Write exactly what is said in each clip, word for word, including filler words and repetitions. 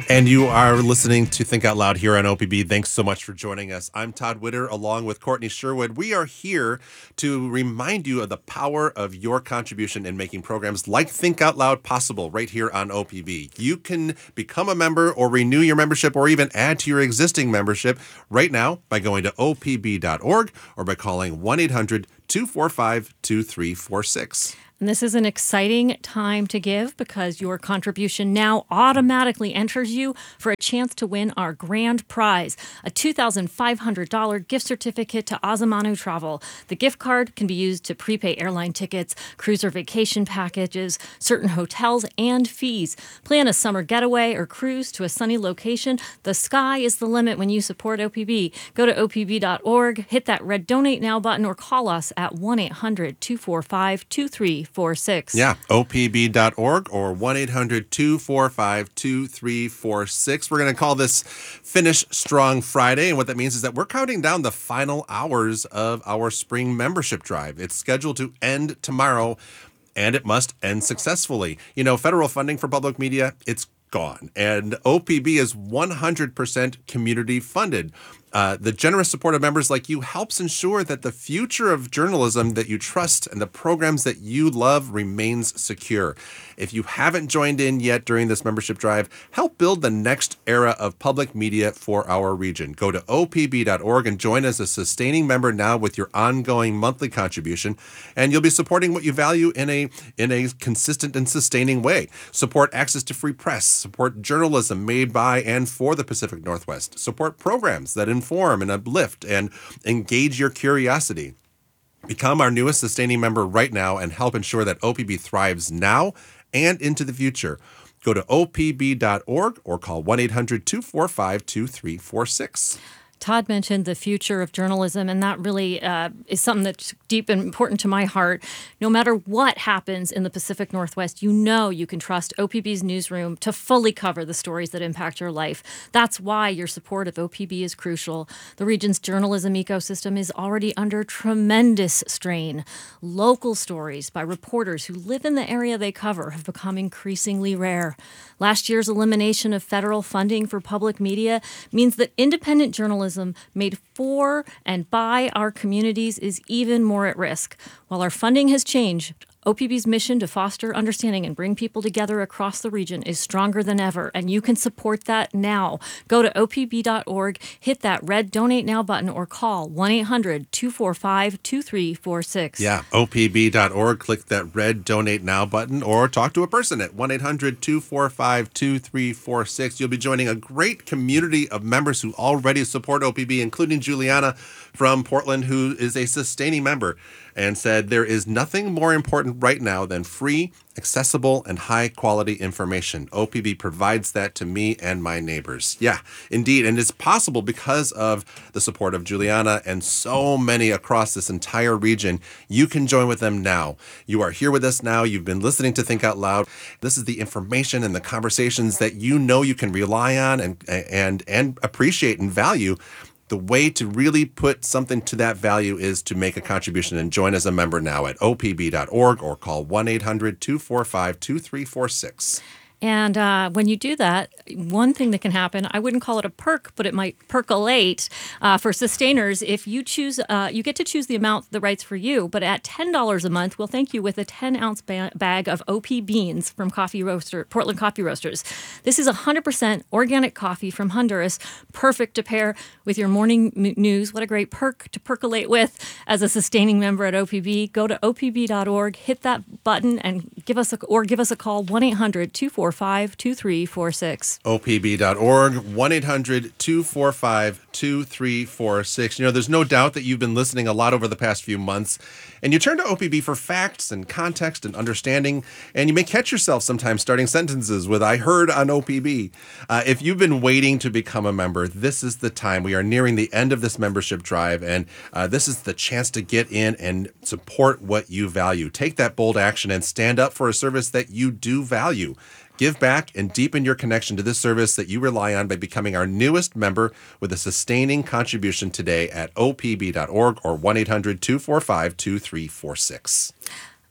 And you are listening to Think Out Loud here on O P B. Thanks so much for joining us. I'm Todd Witter, along with Courtney Sherwood. We are here to remind you of the power of your contribution in making programs like Think Out Loud possible right here on O P B. You can become a member or renew your membership or even add to your existing membership right now by going to O P B dot org or by calling one eight hundred two four five two three four six. And this is an exciting time to give because your contribution now automatically enters you for a chance to win our grand prize, a two thousand five hundred dollars gift certificate to Azamanu Travel. The gift card can be used to prepay airline tickets, cruise or vacation packages, certain hotels, and fees. Plan a summer getaway or cruise to a sunny location. The sky is the limit when you support O P B. Go to O P B dot org, hit that red Donate Now button, or call us at one eight hundred two four five two three four six. Yeah, O P B dot org or one eight hundred two four five two three four six. We're going to call this Finish Strong Friday, and what that means is that we're counting down the final hours of our spring membership drive. It's scheduled to end tomorrow, and it must end successfully. You know, federal funding for public media, it's gone, and O P B is one hundred percent community funded. Uh, the generous support of members like you helps ensure that the future of journalism that you trust and the programs that you love remains secure. If you haven't joined in yet during this membership drive, help build the next era of public media for our region. Go to O P B dot org and join as a sustaining member now with your ongoing monthly contribution, and you'll be supporting what you value in a in a consistent and sustaining way. Support access to free press, support journalism made by and for the Pacific Northwest, support programs that inform and uplift and engage your curiosity. Become our newest sustaining member right now and help ensure that O P B thrives now and into the future. Go to O P B dot org or call one eight hundred two four five two three four six. Todd mentioned the future of journalism, and that really uh, is something that's deep and important to my heart. No matter what happens in the Pacific Northwest, you know you can trust O P B's newsroom to fully cover the stories that impact your life. That's why your support of O P B is crucial. The region's journalism ecosystem is already under tremendous strain. Local stories by reporters who live in the area they cover have become increasingly rare. Last year's elimination of federal funding for public media means that independent journalism made for and by our communities is even more at risk. While our funding has changed, O P B's mission to foster understanding and bring people together across the region is stronger than ever, and you can support that now. Go to O P B dot org, hit that red Donate Now button, or call one eight hundred two four five two three four six. Yeah, O P B dot org, click that red Donate Now button, or talk to a person at one eight hundred two four five two three four six. You'll be joining a great community of members who already support O P B, including Juliana from Portland, who is a sustaining member, and said there is nothing more important right now than free, accessible, and high-quality information. O P B provides that to me and my neighbors. Yeah, indeed, and it's possible because of the support of Juliana and so many across this entire region. You can join with them now. You are here with us now. You've been listening to Think Out Loud. This is the information and the conversations that you know you can rely on and and and appreciate and value. The way to really put something to that value is to make a contribution and join as a member now at O P B dot org or call one eight hundred two four five two three four six. And uh, when you do that, one thing that can happen, I wouldn't call it a perk, but it might percolate uh, for sustainers. If you choose, uh, you get to choose the amount that writes for you. But at ten dollars a month, we'll thank you with a ten-ounce ba- bag of O P beans from Coffee Roaster, Portland Coffee Roasters. This is one hundred percent organic coffee from Honduras, perfect to pair with your morning m- news. What a great perk to percolate with as a sustaining member at O P B. Go to O P B dot org, hit that button, and give us a, or give us a call, one eight hundred two four five two three four six. O P B dot org, one eight hundred two four five two three four six. You know, there's no doubt that you've been listening a lot over the past few months, and you turn to O P B for facts and context and understanding, and you may catch yourself sometimes starting sentences with, I heard on O P B. Uh, if you've been waiting to become a member, this is the time. We are nearing the end of this membership drive, and uh, this is the chance to get in and support what you value. Take that bold action and stand up for a service that you do value. Give back and deepen your connection to this service that you rely on by becoming our newest member with a sustaining contribution today at O P B dot org or one eight hundred two four five two three four six.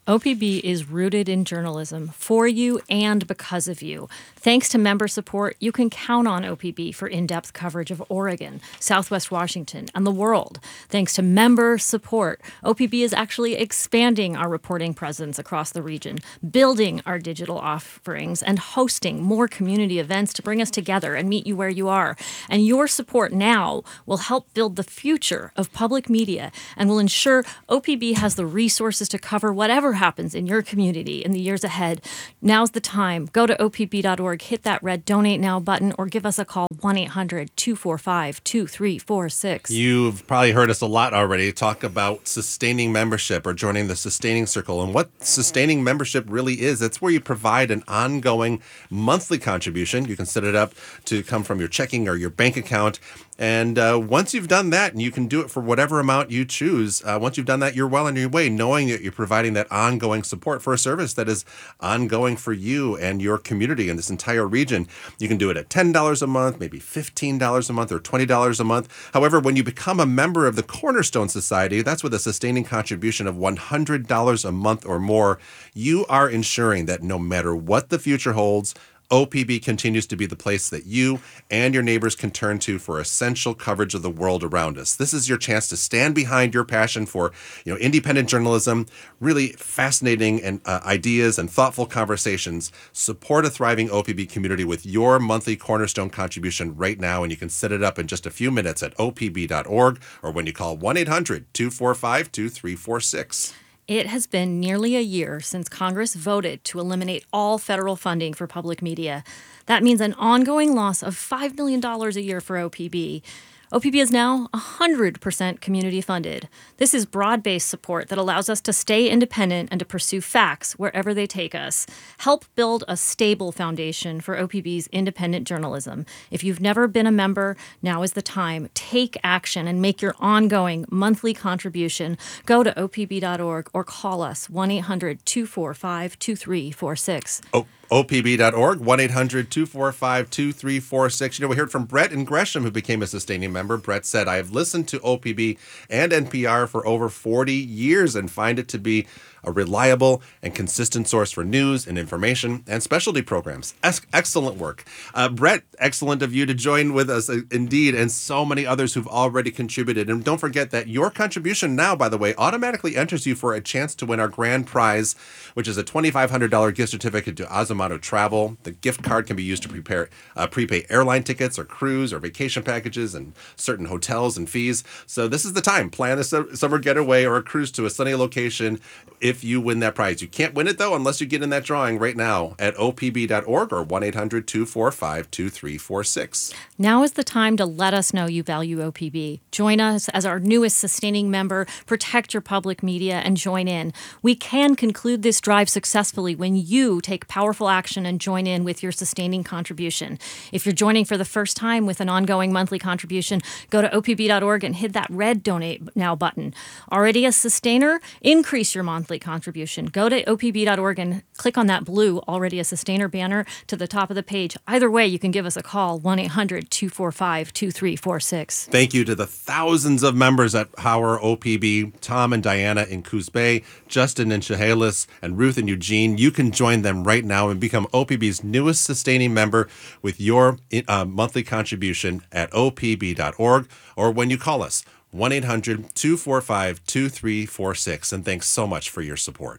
O P B is rooted in journalism for you and because of you. Thanks to member support, you can count on O P B for in-depth coverage of Oregon, Southwest Washington, and the world. Thanks to member support, O P B is actually expanding our reporting presence across the region, building our digital offerings, and hosting more community events to bring us together and meet you where you are. And your support now will help build the future of public media and will ensure O P B has the resources to cover whatever happens in your community in the years ahead. Now's the time. Go to O P B dot org, hit that red Donate Now button, or give us a call, one eight hundred two four five two three four six. You've probably heard us a lot already talk about sustaining membership or joining the sustaining circle. And what sustaining membership really is, it's where you provide an ongoing monthly contribution. You can set it up to come from your checking or your bank account. And uh, once you've done that, and you can do it for whatever amount you choose, uh, once you've done that, you're well on your way, knowing that you're providing that ongoing support for a service that is ongoing for you and your community in this entire region. You can do it at ten dollars a month, maybe fifteen dollars a month, or twenty dollars a month. However, when you become a member of the Cornerstone Society, that's with a sustaining contribution of one hundred dollars a month or more, you are ensuring that no matter what the future holds, O P B continues to be the place that you and your neighbors can turn to for essential coverage of the world around us. This is your chance to stand behind your passion for, you know, independent journalism, really fascinating and uh, ideas and thoughtful conversations. Support a thriving O P B community with your monthly Cornerstone contribution right now, and you can set it up in just a few minutes at O P B dot org or when you call one eight hundred two four five two three four six. It has been nearly a year since Congress voted to eliminate all federal funding for public media. That means an ongoing loss of five million dollars a year for O P B. O P B is now one hundred percent community funded. This is broad-based support that allows us to stay independent and to pursue facts wherever they take us. Help build a stable foundation for O P B's independent journalism. If you've never been a member, now is the time. Take action and make your ongoing monthly contribution. Go to O P B dot org or call us, one eight hundred two four five two three four six. Oh. O P B dot org, one eight hundred two four five two three four six. You know, we heard from Brett in Gresham, who became a sustaining member. Brett said, I have listened to O P B and N P R for over forty years and find it to be a reliable and consistent source for news and information and specialty programs. Es- excellent work. Uh, Brett, excellent of you to join with us, uh, indeed, and so many others who've already contributed. And don't forget that your contribution now, by the way, automatically enters you for a chance to win our grand prize, which is a twenty-five hundred dollars gift certificate to Azamato Travel. The gift card can be used to prepare uh, prepay airline tickets or cruise or vacation packages and certain hotels and fees. So this is the time. Plan a su- summer getaway or a cruise to a sunny location if you win that prize. You can't win it, though, unless you get in that drawing right now at O P B dot org or one eight hundred two four five two three four six. Now is the time to let us know you value O P B. Join us as our newest sustaining member, protect your public media, and join in. We can conclude this drive successfully when you take powerful action and join in with your sustaining contribution. If you're joining for the first time with an ongoing monthly contribution, go to O P B dot org and hit that red Donate Now button. Already a sustainer? Increase your monthly contribution. Go to O P B dot org and click on that blue Already a Sustainer banner to the top of the page. Either way, you can give us a call, one eight hundred two four five two three four six. Thank you to the thousands of members at Power O P B, Tom and Diana in Coos Bay, Justin in Chehalis, and Ruth and Eugene. You can join them right now and become O P B's newest sustaining member with your uh, monthly contribution at O P B dot org or when you call us, one eight hundred two four five two three four six. And thanks so much for your support.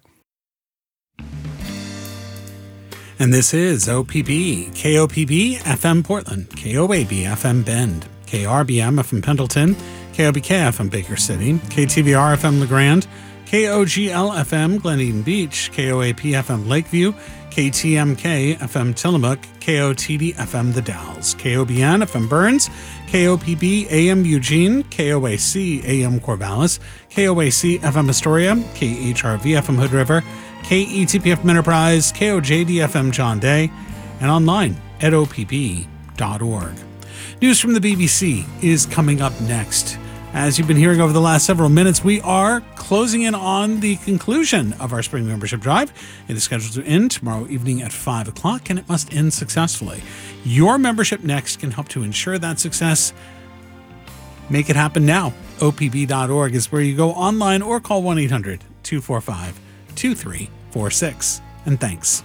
And this is O P B, K O P B F M Portland, K O A B F M Bend, K R B M F M Pendleton, K O B K F M Baker City, K T V R F M LeGrand, K O G L F M Glen Eden Beach, K O A P F M Lakeview, K T M K F M Tillamook, K O T D F M The Dalles, K O B N F M Burns, K O P B A M Eugene, K O A C A M Corvallis, K O A C F M Astoria, K H R V F M Hood River, K E T P F M Enterprise, K O J D F M John Day, and online at O P B dot org. News from the B B C is coming up next. As you've been hearing over the last several minutes, we are closing in on the conclusion of our spring membership drive. It is scheduled to end tomorrow evening at five o'clock, and it must end successfully. Your membership next can help to ensure that success. Make it happen now. O P B dot org is where you go online or call one eight hundred two four five two three four six. And thanks.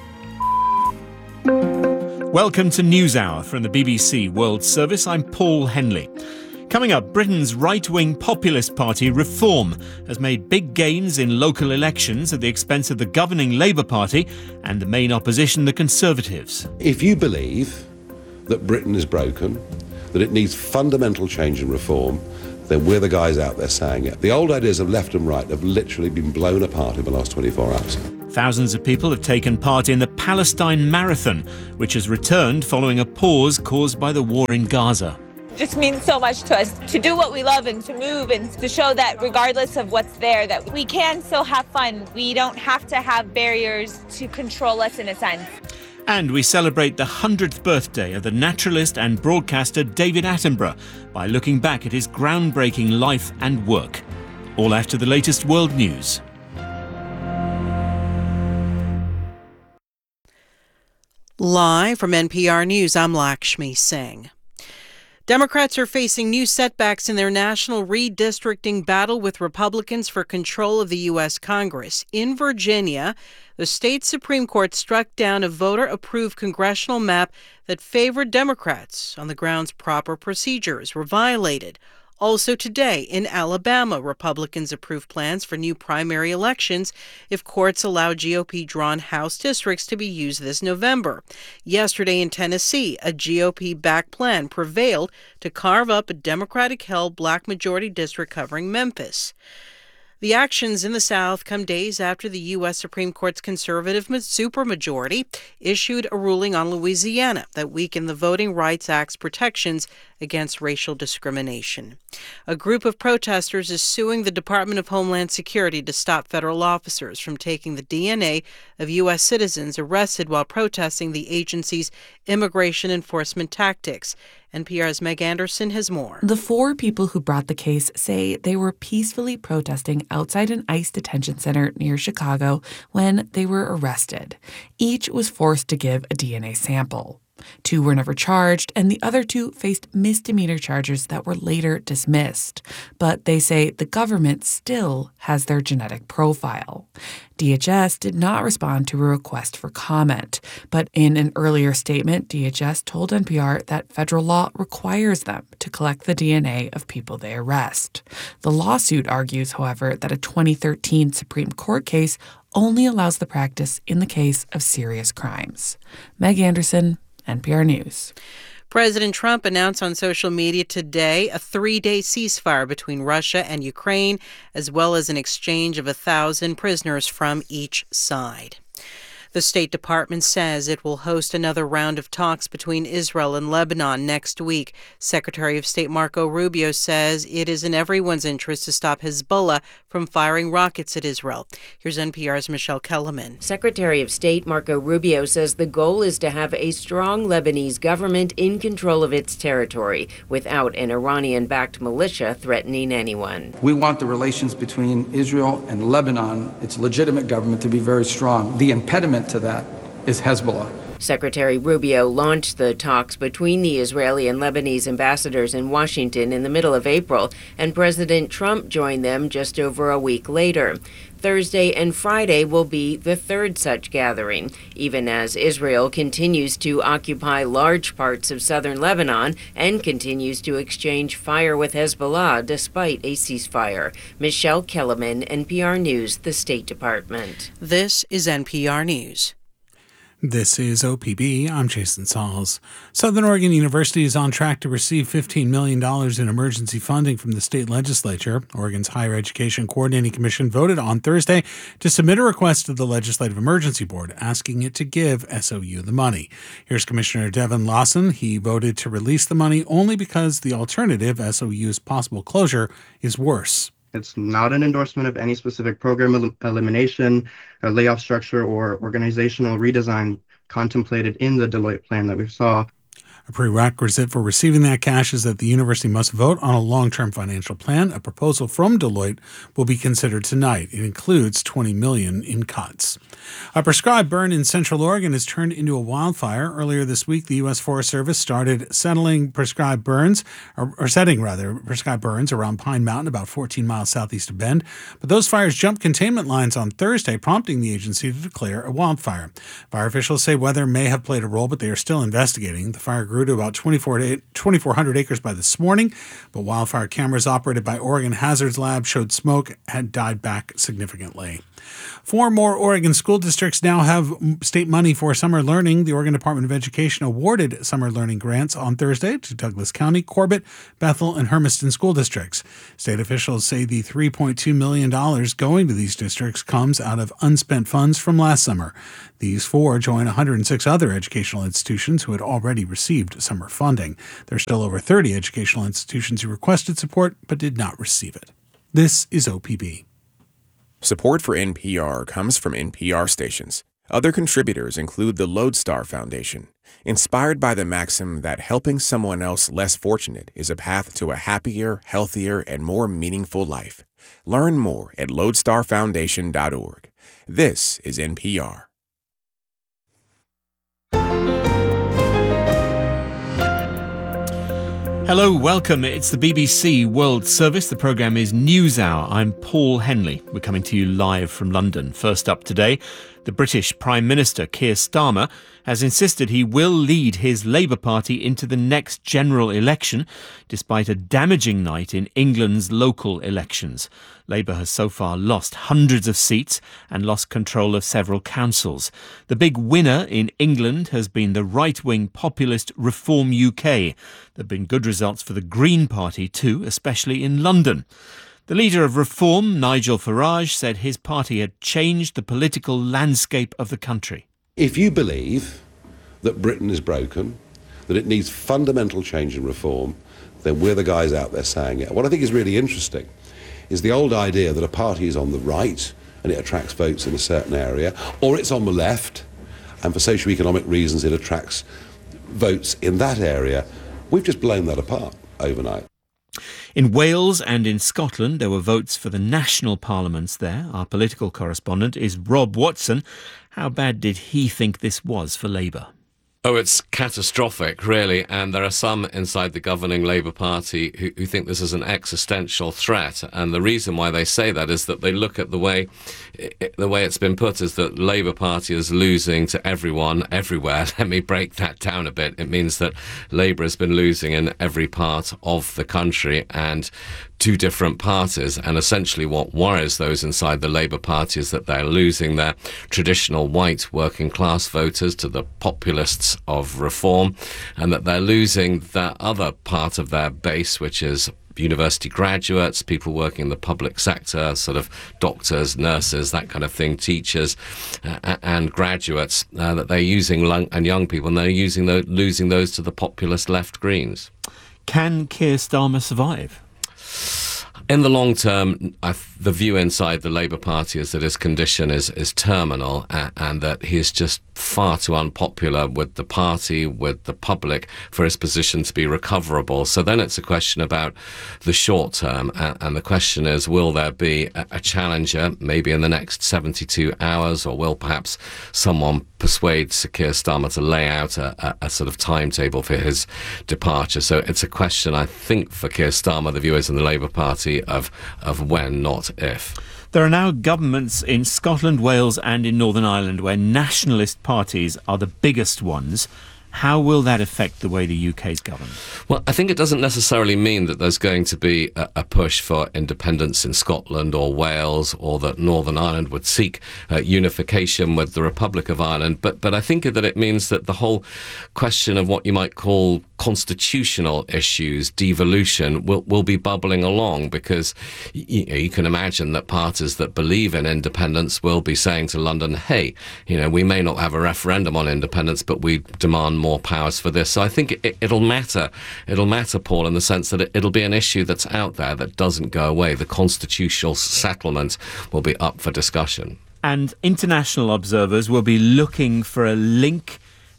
Welcome to NewsHour from the B B C World Service. I'm Paul Henley. Coming up, Britain's right-wing populist party Reform has made big gains in local elections at the expense of the governing Labour Party and the main opposition, the Conservatives. If you believe that Britain is broken, that it needs fundamental change and reform, then we're the guys out there saying it. The old ideas of left and right have literally been blown apart in the last twenty-four hours. Thousands of people have taken part in the Palestine Marathon, which has returned following a pause caused by the war in Gaza. It just means so much to us to do what we love and to move and to show that regardless of what's there, that we can still have fun. We don't have to have barriers to control us in a sense. And we celebrate the hundredth birthday of the naturalist and broadcaster David Attenborough by looking back at his groundbreaking life and work. All after the latest world news. Live from N P R News, I'm Lakshmi Singh. Democrats are facing new setbacks in their national redistricting battle with Republicans for control of the U S Congress. In Virginia, the state Supreme Court struck down a voter-approved congressional map that favored Democrats on the grounds proper procedures were violated. Also today, in Alabama, Republicans approved plans for new primary elections if courts allow G O P-drawn House districts to be used this November. Yesterday in Tennessee, a G O P-backed plan prevailed to carve up a Democratic-held black majority district covering Memphis. The actions in the South come days after the U S Supreme Court's conservative supermajority issued a ruling on Louisiana that weakened the Voting Rights Act's protections against racial discrimination. A group of protesters is suing the Department of Homeland Security to stop federal officers from taking the D N A of U S citizens arrested while protesting the agency's immigration enforcement tactics. N P R's Meg Anderson has more. The four people who brought the case say they were peacefully protesting outside an ICE detention center near Chicago when they were arrested. Each was forced to give a D N A sample. Two were never charged, and the other two faced misdemeanor charges that were later dismissed. But they say the government still has their genetic profile. D H S did not respond to a request for comment, but in an earlier statement, D H S told N P R that federal law requires them to collect the D N A of people they arrest. The lawsuit argues, however, that a twenty thirteen Supreme Court case only allows the practice in the case of serious crimes. Meg Anderson, N P R News. President Trump announced on social media today a three-day ceasefire between Russia and Ukraine, as well as an exchange of a thousand prisoners from each side. The State Department says it will host another round of talks between Israel and Lebanon next week. Secretary of State Marco Rubio says it is in everyone's interest to stop Hezbollah from firing rockets at Israel. Here's N P R's Michelle Kellerman. Secretary of State Marco Rubio says the goal is to have a strong Lebanese government in control of its territory without an Iranian-backed militia threatening anyone. We want the relations between Israel and Lebanon, its legitimate government, to be very strong. The impediment to that is Hezbollah. Secretary Rubio launched the talks between the Israeli and Lebanese ambassadors in Washington in the middle of April, and President Trump joined them just over a week later. Thursday and Friday will be the third such gathering, even as Israel continues to occupy large parts of southern Lebanon and continues to exchange fire with Hezbollah despite a ceasefire. Michelle Kellerman, N P R News, the State Department. This is N P R News. This is O P B. I'm Jason Sauls. Southern Oregon University is on track to receive fifteen million dollars in emergency funding from the state legislature. Oregon's Higher Education Coordinating Commission voted on Thursday to submit a request to the Legislative Emergency Board asking it to give S O U the money. Here's Commissioner Devin Lawson. He voted to release the money only because the alternative, S O U's possible closure, is worse. It's not an endorsement of any specific program el- elimination, a layoff structure, or organizational redesign contemplated in the Deloitte plan that we saw. A prerequisite for receiving that cash is that the university must vote on a long-term financial plan. A proposal from Deloitte will be considered tonight. It includes twenty million dollars in cuts. A prescribed burn in Central Oregon has turned into a wildfire. Earlier this week, the U S Forest Service started settling prescribed burns, or, or setting rather, prescribed burns around Pine Mountain, about fourteen miles southeast of Bend. But those fires jumped containment lines on Thursday, prompting the agency to declare a wildfire. Fire officials say weather may have played a role, but they are still investigating. The fire grew to about twenty-four hundred acres by this morning, but wildfire cameras operated by Oregon Hazards Lab showed smoke had died back significantly. Four more Oregon school districts now have state money for summer learning. The Oregon Department of Education awarded summer learning grants on Thursday to Douglas County, Corbett, Bethel, and Hermiston school districts. State officials say the three point two million dollars going to these districts comes out of unspent funds from last summer. These four join one hundred six other educational institutions who had already received summer funding. There are still over thirty educational institutions who requested support but did not receive it. This is O P B. Support for N P R comes from N P R stations. Other contributors include the Lodestar Foundation, inspired by the maxim that helping someone else less fortunate is a path to a happier, healthier, and more meaningful life. Learn more at lodestar foundation dot org. This is N P R. Hello, welcome. It's the B B C World Service. The programme is NewsHour. I'm Paul Henley. We're coming to you live from London. First up today, the British Prime Minister Keir Starmer has insisted he will lead his Labour Party into the next general election, despite a damaging night in England's local elections. Labour has so far lost hundreds of seats and lost control of several councils. The big winner in England has been the right-wing populist Reform U K. There have been good results for the Green Party too, especially in London. The leader of Reform, Nigel Farage, said his party had changed the political landscape of the country. If you believe that Britain is broken, that it needs fundamental change and reform, then we're the guys out there saying it. What I think is really interesting is the old idea that a party is on the right and it attracts votes in a certain area, or it's on the left and for socio-economic reasons it attracts votes in that area. We've just blown that apart overnight. In Wales and in Scotland, there were votes for the national parliaments there. Our political correspondent is Rob Watson. How bad did he think this was for Labour? Oh, it's catastrophic, really, and there are some inside the governing Labour Party who, who think this is an existential threat, and the reason why they say that is that they look at the way the way it's been put is that Labour Party is losing to everyone, everywhere. Let me break that down a bit. It means that Labour has been losing in every part of the country, and two different parties, and essentially what worries those inside the Labour Party is that they're losing their traditional white working class voters to the populists of Reform, and that they're losing that other part of their base, which is university graduates, people working in the public sector, sort of doctors, nurses, that kind of thing, teachers, uh, and graduates, uh, that they're using, and young people, and they're using those, losing those to the populist left Greens. Can Keir Starmer survive? In the long term, I, the view inside the Labour Party is that his condition is, is terminal, uh, and that he is just far too unpopular with the party, with the public, for his position to be recoverable. So then it's a question about the short term, uh, and the question is, will there be a, a challenger maybe in the next seventy-two hours, or will perhaps someone persuade Sir Keir Starmer to lay out a, a, a sort of timetable for his departure? So it's a question, I think, for Keir Starmer, the viewers in the Labour Party, of of when, not if. There are now governments in Scotland, Wales and in Northern Ireland where nationalist parties are the biggest ones. How will that affect the way the U K is governed? Well, I think it doesn't necessarily mean that there's going to be a, a push for independence in Scotland or Wales, or that Northern Ireland would seek uh, unification with the Republic of Ireland. But but I think that it means that the whole question of what you might call constitutional issues, devolution, will, will be bubbling along, because you, you can imagine that parties that believe in independence will be saying to London, hey, you know, we may not have a referendum on independence, but we demand more powers for this. So I think it, it'll matter. It'll matter, Paul, in the sense that it, it'll be an issue that's out there that doesn't go away. The constitutional settlement will be up for discussion. And international observers will be looking for a link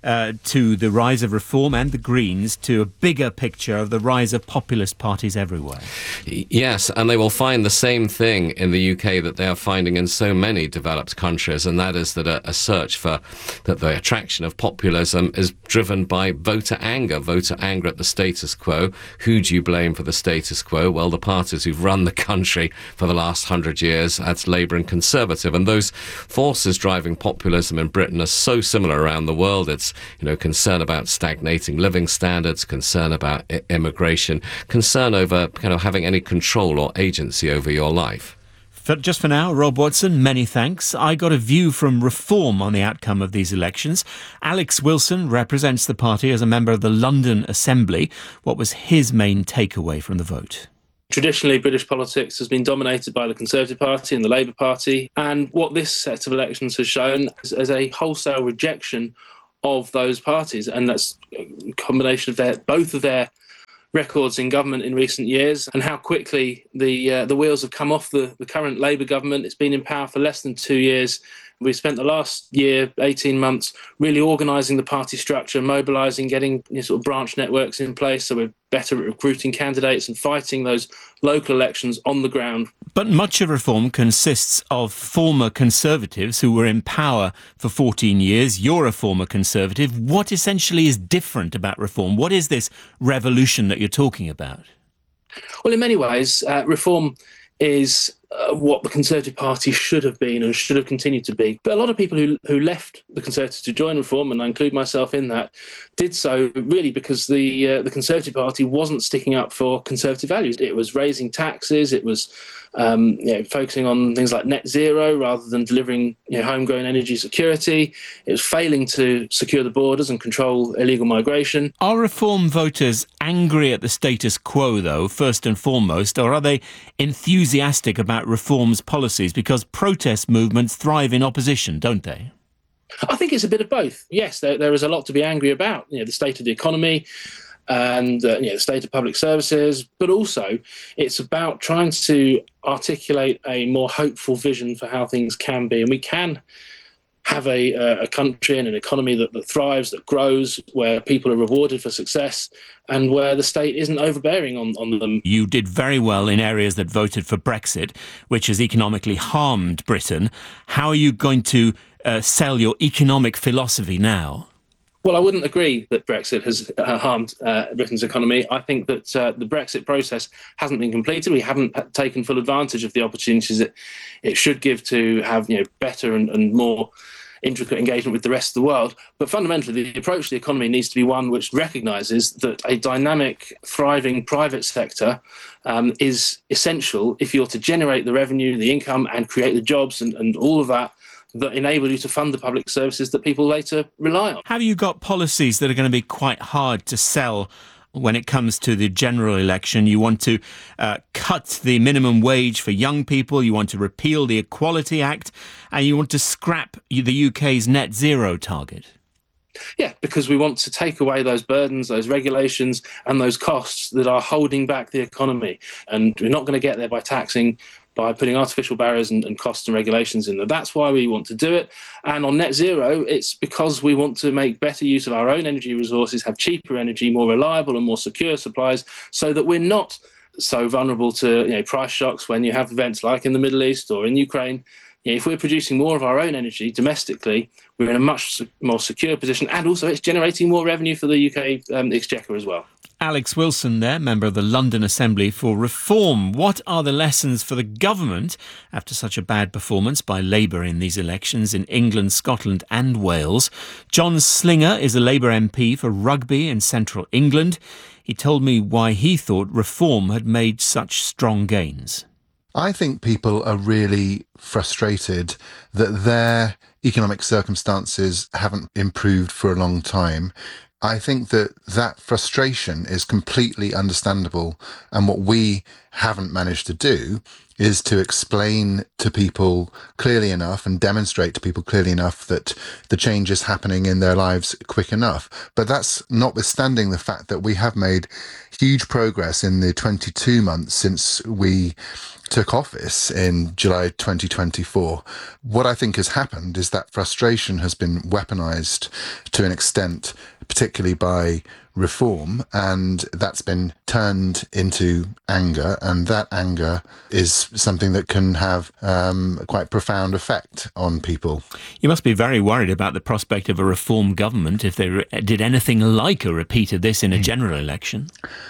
uh, to the rise of Reform and the Greens to a bigger picture of the rise of populist parties everywhere. Yes, and they will find the same thing in the U K that they are finding in so many developed countries, and that is that a, a search for that the attraction of populism is driven by voter anger, voter anger at the status quo. Who do you blame for the status quo? Well, the parties who've run the country for the last hundred years, that's Labour and Conservative, and those forces driving populism in Britain are so similar around the world. It's, you know, concern about stagnating living standards, concern about I- immigration, concern over kind of having any control or agency over your life. For, just for now, Rob Watson, many thanks. I got a view from Reform on the outcome of these elections. Alex Wilson represents the party as a member of the London Assembly. What was his main takeaway from the vote? Traditionally, British politics has been dominated by the Conservative Party and the Labour Party. And what this set of elections has shown is, is a wholesale rejection of those parties. And that's a combination of their, both of their records in government in recent years and how quickly the uh, the wheels have come off the, the current Labour government. It's been in power for less than two years. We spent the last year, eighteen months, really organising the party structure, mobilising, getting, you know, sort of branch networks in place so we're better at recruiting candidates and fighting those local elections on the ground. But much of Reform consists of former Conservatives who were in power for fourteen years. You're a former Conservative. What essentially is different about Reform? What is this revolution that you're talking about? Well, in many ways, uh, Reform is uh, what the Conservative Party should have been and should have continued to be. But a lot of people who who left the Conservatives to join Reform, and I include myself in that, did so really because the uh, the Conservative Party wasn't sticking up for Conservative values. It was raising taxes, it was um, you know, focusing on things like net zero rather than delivering, you know, homegrown energy security. It was failing to secure the borders and control illegal migration. Are Reform voters angry at the status quo, though, first and foremost, or are they enthusiastic about Reform's policies? Because protest movements thrive in opposition, don't they? I think it's a bit of both. Yes, there, there is a lot to be angry about. You know, the state of the economy and uh, you know, the state of public services, but also it's about trying to articulate a more hopeful vision for how things can be. And we can have a, a country and an economy that, that thrives, that grows, where people are rewarded for success and where the state isn't overbearing on, on them. You did very well in areas that voted for Brexit, which has economically harmed Britain. How are you going to uh, sell your economic philosophy now? Well, I wouldn't agree that Brexit has uh, harmed uh, Britain's economy. I think that uh, the Brexit process hasn't been completed. We haven't taken full advantage of the opportunities that it should give to have, you know, better and, and more intricate engagement with the rest of the world. But fundamentally, the approach to the economy needs to be one which recognises that a dynamic, thriving private sector um, is essential if you're to generate the revenue, the income, and create the jobs and, and all of that that enable you to fund the public services that people later rely on. Have you got policies that are going to be quite hard to sell when it comes to the general election? You want to uh, cut the minimum wage for young people, you want to repeal the Equality Act, and you want to scrap the U K's net zero target. Yeah, because we want to take away those burdens, those regulations and those costs that are holding back the economy. And we're not going to get there by taxing, by putting artificial barriers and, and costs and regulations in there. That's why we want to do it. And on net zero, it's because we want to make better use of our own energy resources, have cheaper energy, more reliable and more secure supplies, so that we're not so vulnerable to, you know, price shocks when you have events like in the Middle East or in Ukraine. You know, if we're producing more of our own energy domestically, we're in a much more secure position, and also it's generating more revenue for the U K um, Exchequer as well. Alex Wilson there, member of the London Assembly for Reform. What are the lessons for the government after such a bad performance by Labour in these elections in England, Scotland and Wales? John Slinger is a Labour M P for Rugby in central England. He told me why he thought Reform had made such strong gains. I think people are really frustrated that their economic circumstances haven't improved for a long time. I think that that frustration is completely understandable, and what we haven't managed to do is to explain to people clearly enough and demonstrate to people clearly enough that the change is happening in their lives quick enough. But that's notwithstanding the fact that we have made huge progress in the twenty-two months since we took office in July twenty twenty-four. What I think has happened is that frustration has been weaponized to an extent, particularly by reform, and that's been turned into anger, and that anger is something that can have um, a quite profound effect on people. You must be very worried about the prospect of a reform government if they re- did anything like a repeat of this in a general election.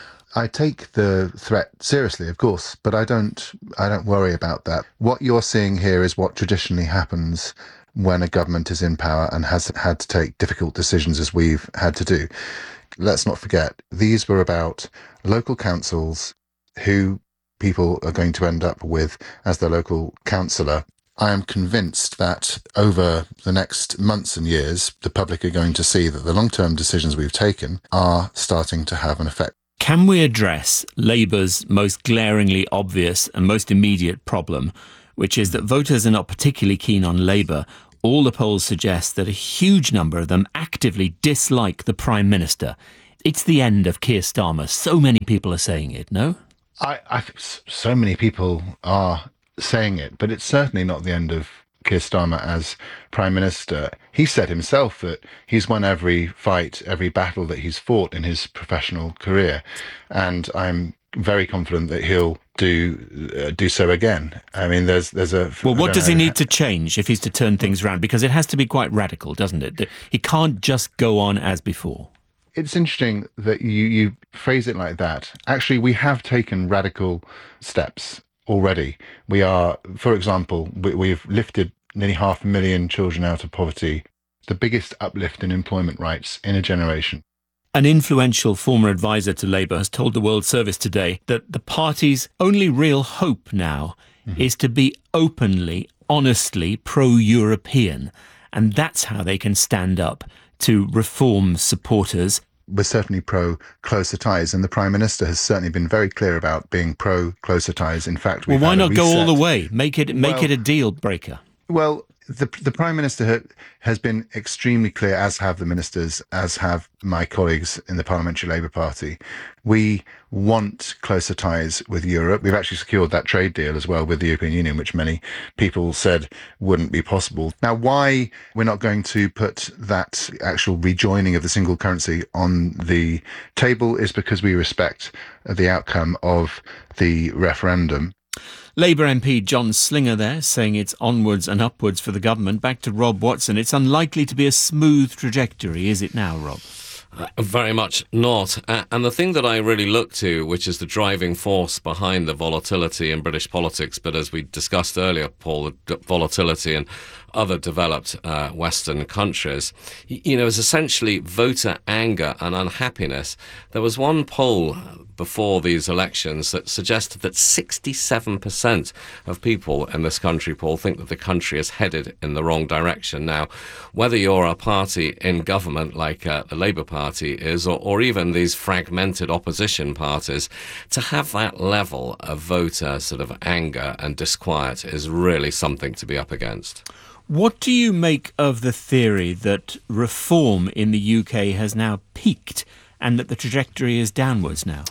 I take the threat seriously, of course, but I don't I don't worry about that. What you're seeing here is what traditionally happens when a government is in power and has had to take difficult decisions, as we've had to do. Let's not forget, these were about local councils who people are going to end up with as their local councillor. I am convinced that over the next months and years, the public are going to see that the long-term decisions we've taken are starting to have an effect. Can we address Labour's most glaringly obvious and most immediate problem, which is that voters are not particularly keen on Labour? All the polls suggest that a huge number of them actively dislike the Prime Minister. It's the end of Keir Starmer. So many people are saying it, no? I, I so many people are saying it, but it's certainly not the end of Keir Starmer as Prime Minister. He said himself that he's won every fight, every battle that he's fought in his professional career, and I'm very confident that he'll do uh, do so again. I mean, there's there's a... Well, what does he need to change if he's to turn things around? Because it has to be quite radical, doesn't it? He can't just go on as before. It's interesting that you, you phrase it like that. Actually, we have taken radical steps already. We are, for example, we, we've lifted nearly half a million children out of poverty, the biggest uplift in employment rights in a generation. An influential former advisor to Labour has told the World Service today that the party's only real hope now mm-hmm. is to be openly, honestly pro-European. And that's how they can stand up to reform supporters. We're certainly pro-closer ties, and the Prime Minister has certainly been very clear about being pro-closer ties. In fact, we've well, why had not go all the reset. way? Make it make well, it a deal breaker. Well, the the Prime Minister ha, has been extremely clear, as have the ministers, as have my colleagues in the Parliamentary Labour Party. We want closer ties with Europe. We've actually secured that trade deal as well with the European Union, which many people said wouldn't be possible. Now, why we're not going to put that actual rejoining of the single currency on the table is because we respect the outcome of the referendum. Labour M P John Slinger there, saying it's onwards and upwards for the government. Back to Rob Watson. It's unlikely to be a smooth trajectory, is it now, Rob? Uh, very much not. Uh, and the thing that I really look to, which is the driving force behind the volatility in British politics, but as we discussed earlier, Paul, the volatility in other developed uh, Western countries, you know, is essentially voter anger and unhappiness. There was one poll before these elections that suggested that sixty-seven percent of people in this country, Paul, think that the country is headed in the wrong direction. Now, whether you're a party in government like uh, the Labour Party is, or, or even these fragmented opposition parties, to have that level of voter sort of anger and disquiet is really something to be up against. What do you make of the theory that reform in the U K has now peaked and that the trajectory is downwards now?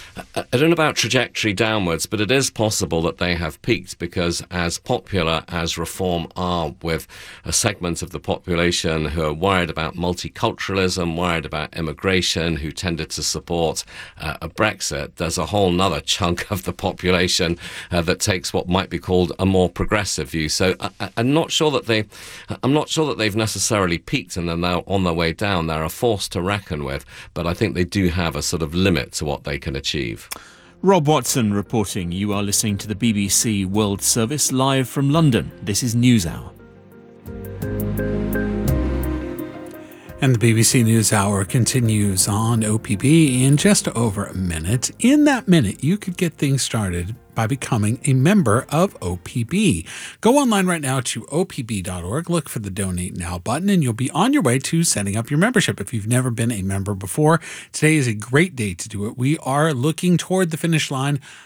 I don't know about trajectory downwards, but it is possible that they have peaked because as popular as reform are with a segment of the population who are worried about multiculturalism, worried about immigration, who tended to support uh, a Brexit, there's a whole nother chunk of the population uh, that takes what might be called a more progressive view. So I, I'm not sure that they, I'm not sure that they've necessarily peaked and they're now on their way down. They're a force to reckon with, but I think they do have a sort of limit to what they can achieve. Rob Watson reporting. You are listening to the B B C World Service live from London. This is NewsHour. And the B B C NewsHour continues on O P B in just over a minute. In that minute, you could get things started by becoming a member of O P B. Go online right now to O P B dot org, look for the Donate Now button, and you'll be on your way to setting up your membership. If you've never been a member before, today is a great day to do it. We are looking toward the finish line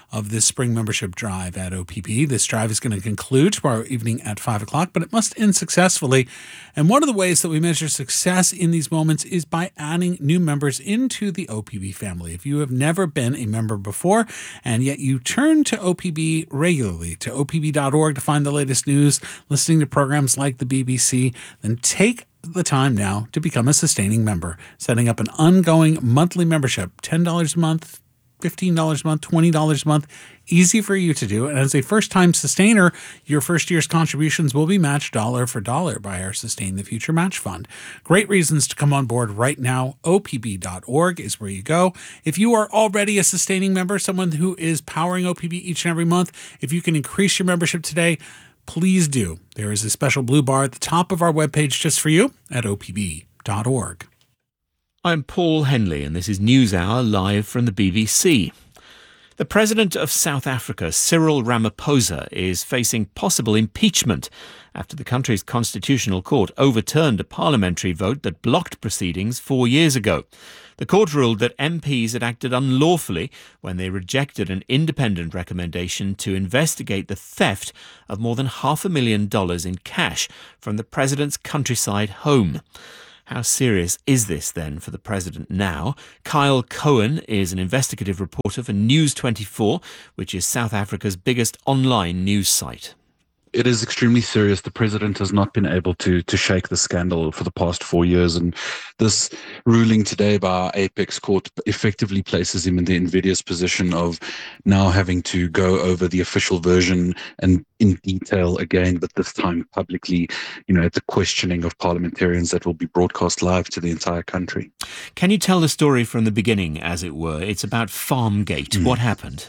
of this spring membership drive at O P B. This drive is going to conclude tomorrow evening at five o'clock, but it must end successfully. And one of the ways that we measure success in these moments is by adding new members into the O P B family. If you have never been a member before, and yet you turn to O P B regularly, to O P B dot org to find the latest news, listening to programs like the B B C, then take the time now to become a sustaining member, setting up an ongoing monthly membership, ten dollars a month, fifteen dollars a month, twenty dollars a month, easy for you to do. And as a first-time sustainer, your first year's contributions will be matched dollar for dollar by our Sustain the Future Match Fund. Great reasons to come on board right now. O P B dot org is where you go. If you are already a sustaining member, someone who is powering O P B each and every month, if you can increase your membership today, please do. There is a special blue bar at the top of our webpage just for you at O P B dot org. I'm Paul Henley, and this is NewsHour live from the B B C. The President of South Africa, Cyril Ramaphosa, is facing possible impeachment after the country's constitutional court overturned a parliamentary vote that blocked proceedings four years ago. The court ruled that M Ps had acted unlawfully when they rejected an independent recommendation to investigate the theft of more than half a million dollars in cash from the president's countryside home. How serious is this then for the president now? Kyle Cohen is an investigative reporter for News twenty-four, which is South Africa's biggest online news site. It is extremely serious. The president has not been able to to shake the scandal for the past four years. And this ruling today by our Apex Court effectively places him in the invidious position of now having to go over the official version and in detail again, but this time publicly, you know, at the questioning of parliamentarians that will be broadcast live to the entire country. Can you tell the story from the beginning, as it were? It's about Farmgate. Mm. What happened?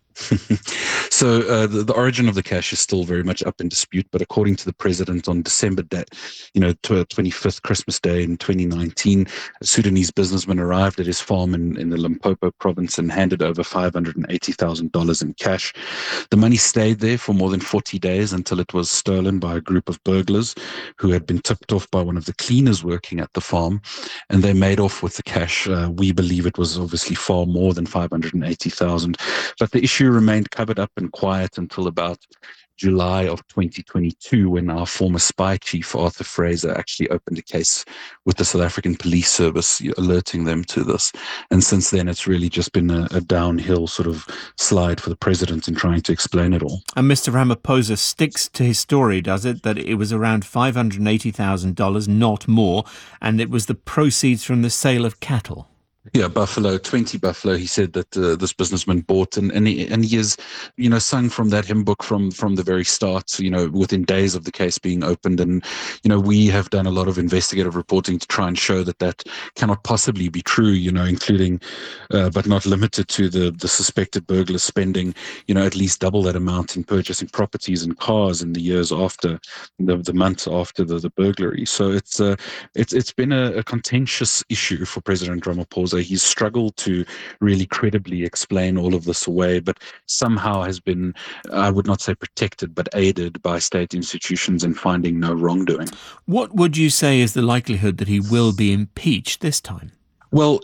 So uh, the, the origin of the cash is still very much up in dispute, but according to the president, on December day, you know, twenty-fifth, Christmas Day in twenty nineteen, a Sudanese businessman arrived at his farm in, in the Limpopo province and handed over five hundred eighty thousand dollars in cash. The money stayed there for more than forty days until it was stolen by a group of burglars who had been tipped off by one of the cleaners working at the farm, and they made off with the cash. Uh, we believe it was obviously far more than five hundred eighty thousand dollars, but the issue remained covered up and quiet until about July of twenty twenty-two, when our former spy chief, Arthur Fraser, actually opened a case with the South African Police Service, alerting them to this. And since then, it's really just been a, a downhill sort of slide for the president in trying to explain it all. And Mister Ramaphosa sticks to his story, does it, that it was around five hundred eighty thousand dollars, not more, and it was the proceeds from the sale of cattle? Yeah, buffalo, twenty buffalo. He said that uh, this businessman bought, and and he, and he has, you know, sung from that hymn book from from the very start. You know, within days of the case being opened, and you know, we have done a lot of investigative reporting to try and show that that cannot possibly be true. You know, including, uh, but not limited to the the suspected burglars spending, you know, at least double that amount in purchasing properties and cars in the years after the the months after the, the burglary. So it's uh, it's it's been a, a contentious issue for President Ramaphosa. He's struggled to really credibly explain all of this away, but somehow has been, I would not say protected, but aided by state institutions in finding no wrongdoing. What would you say is the likelihood that he will be impeached this time? Well,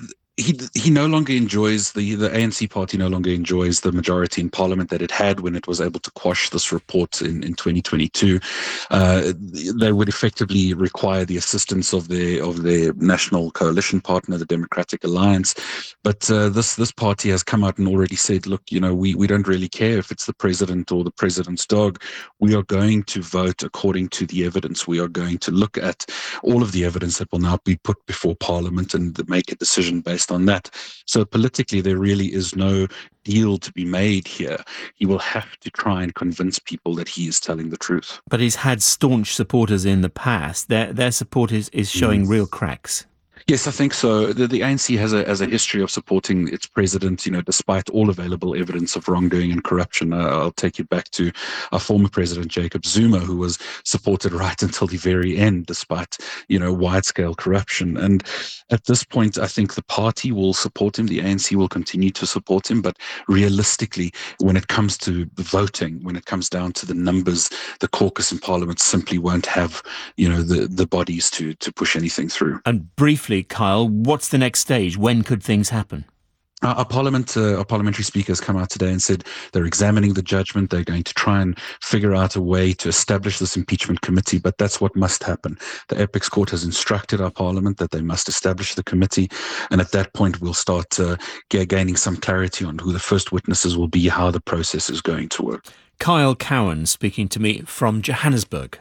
he he no longer enjoys, the, the A N C party no longer enjoys the majority in parliament that it had when it was able to quash this report in, in twenty twenty-two. Uh, they would effectively require the assistance of their of their national coalition partner, the Democratic Alliance. But uh, this this party has come out and already said, look, you know, we, we don't really care if it's the president or the president's dog. We are going to vote according to the evidence. We are going to look at all of the evidence that will now be put before parliament and make a decision based on that. So politically, there really is no deal to be made here. He will have to try and convince people that he is telling the truth. But he's had staunch supporters in the past. Their their support is, is showing mm. real cracks. Yes, I think so. The, the A N C has a has a history of supporting its president, you know, despite all available evidence of wrongdoing and corruption. Uh, I'll take you back to our former president, Jacob Zuma, who was supported right until the very end, despite, you know, wide-scale corruption. And at this point, I think the party will support him. The A N C will continue to support him. But realistically, when it comes to voting, when it comes down to the numbers, the caucus in parliament simply won't have, you know, the, the bodies to, to push anything through. And briefly, Kyle, what's the next stage? When could things happen? Our, our parliament, uh, our parliamentary speaker has come out today and said they're examining the judgment. They're going to try and figure out a way to establish this impeachment committee, but that's what must happen. The Apex Court has instructed our parliament that they must establish the committee, and at that point we'll start uh, gaining some clarity on who the first witnesses will be, how the process is going to work. Kyle Cowan speaking to me from Johannesburg.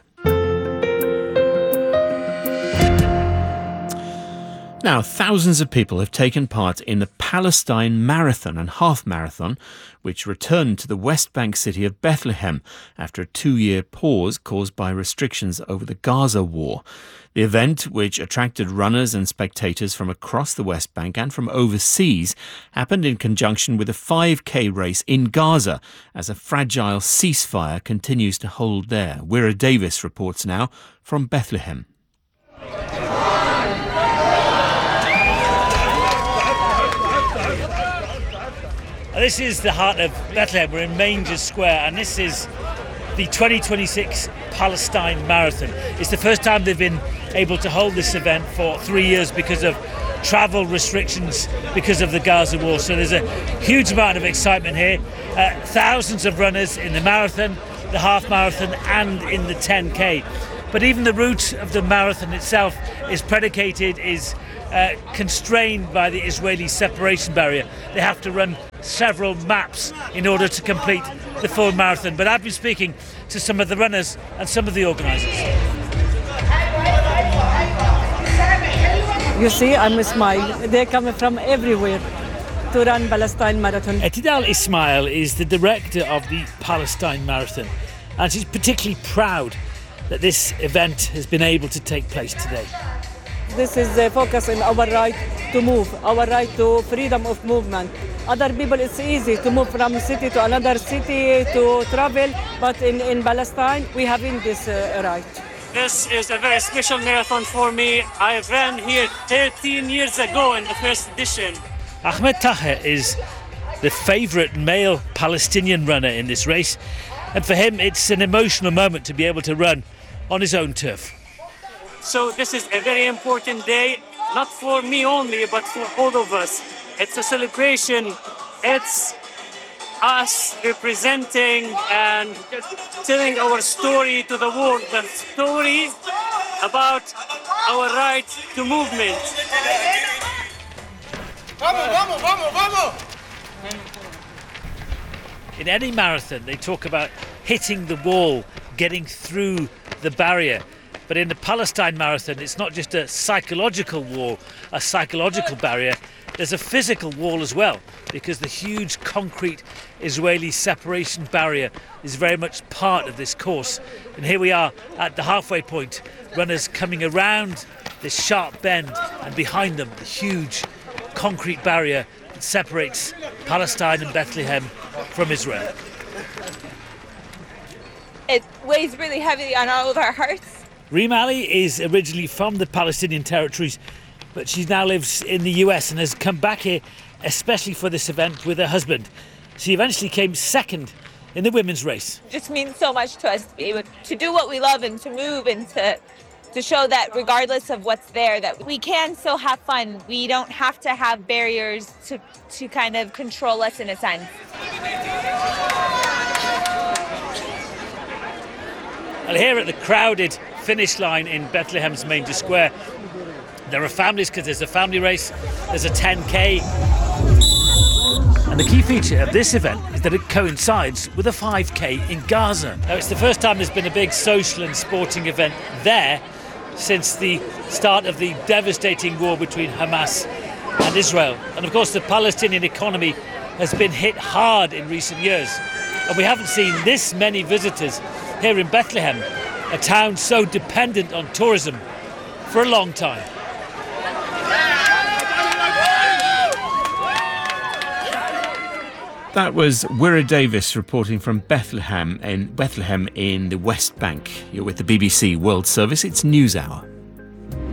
Now, thousands of people have taken part in the Palestine Marathon and Half Marathon, which returned to the West Bank city of Bethlehem after a two-year pause caused by restrictions over the Gaza war. The event, which attracted runners and spectators from across the West Bank and from overseas, happened in conjunction with a five K race in Gaza as a fragile ceasefire continues to hold there. Wira Davis reports now from Bethlehem. This is the heart of Bethlehem. We're in Manger Square, and this is the twenty twenty-six Palestine Marathon. It's the first time they've been able to hold this event for three years because of travel restrictions because of the Gaza war. So there's a huge amount of excitement here. Uh, thousands of runners in the marathon, the half marathon, and in the ten K. But even the route of the marathon itself is predicated, is uh, constrained by the Israeli separation barrier. They have to run several maps in order to complete the full marathon. But I've been speaking to some of the runners and some of the organisers. You see, I'm Ismail. They're coming from everywhere to run Palestine Marathon. Etidal Ismail is the director of the Palestine Marathon, and she's particularly proud that this event has been able to take place today. This is the focus on our right to move, our right to freedom of movement. Other people, it's easy to move from city to another city to travel, but in, in Palestine, we haven't this uh, right. This is a very special marathon for me. I ran here thirteen years ago in the first edition. Ahmed Taher is the favourite male Palestinian runner in this race, and for him it's an emotional moment to be able to run on his own turf. So this is a very important day, not for me only, but for all of us. It's a celebration. It's us representing and telling our story to the world, the story about our right to movement. Vamos, vamos, vamos, vamos! In any marathon, they talk about hitting the wall, getting through the barrier. But in the Palestine Marathon, it's not just a psychological wall, a psychological barrier. There's a physical wall as well, because the huge concrete Israeli separation barrier is very much part of this course. And here we are at the halfway point, runners coming around this sharp bend, and behind them, the huge concrete barrier that separates Palestine and Bethlehem from Israel. It weighs really heavily on all of our hearts. Reem Ali is originally from the Palestinian territories, but she now lives in the U S and has come back here especially for this event with her husband. She eventually came second in the women's race. It just means so much to us to be able to do what we love and to move and to to show that regardless of what's there, that we can still have fun. We don't have to have barriers to, to kind of control us in a sense. Well, here at the crowded finish line in Bethlehem's Manger Square, there are families because there's a family race, there's a ten K. And the key feature of this event is that it coincides with a five K in Gaza. Now, it's the first time there's been a big social and sporting event there since the start of the devastating war between Hamas and Israel. And of course, the Palestinian economy has been hit hard in recent years. And we haven't seen this many visitors here in Bethlehem, a town so dependent on tourism, for a long time. That was Wira Davis reporting from Bethlehem in Bethlehem in the West Bank. You're with the B B C World Service. It's NewsHour.